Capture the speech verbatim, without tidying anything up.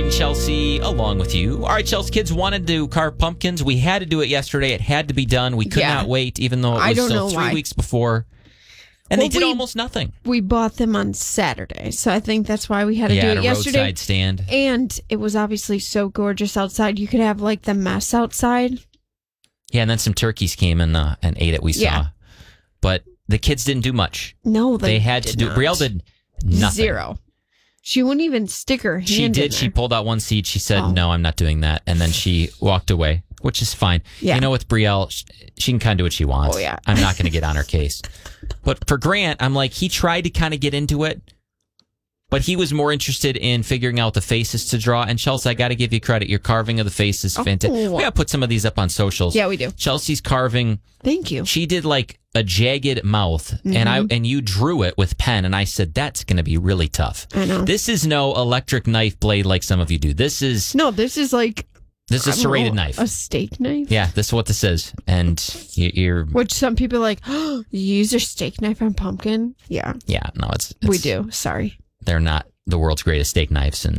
and Chelsea along with you. All right, Chelsea, kids wanted to carve pumpkins. We had to do it yesterday. It had to be done. We could Yeah. not wait, even though it I was don't still know three why. weeks before. And Well, they did we- almost nothing. We bought them on Saturday, so I think that's why we had to Yeah, do at it a yesterday. roadside stand. And it was obviously so gorgeous outside. You could have like the mess outside. Yeah, and then some turkeys came and uh, and ate it. We saw, Yeah. but the kids didn't do much. No, they, They had did to do. not. Brielle did nothing. Zero. She wouldn't even stick her hand She in did. She there. pulled out one seed. She said, Oh. "No, I'm not doing that," and then she walked away, which is fine. Yeah. You know, with Brielle, sh- she can kind of do what she wants. Oh, yeah. I'm not going to get on her case. But for Grant, I'm like, he tried to kind of get into it, but he was more interested in figuring out the faces to draw. And Chelsea, I got to give you credit. Your carving of the face is fantastic. Oh. We got to put some of these up on socials. Yeah, we do. Chelsea's carving. Thank you. She did like a jagged mouth, and I and you drew it with pen, and I said that's going to be really tough. I know. This is no electric knife blade like some of you do. This is No, this is like this is a I don't serrated know, knife. a steak knife. Yeah, this is what this is, and you, you're Which some people are like, oh, you use your steak knife on pumpkin? Yeah, yeah no, it's, it's we do. Sorry. They're not the world's greatest steak knives, and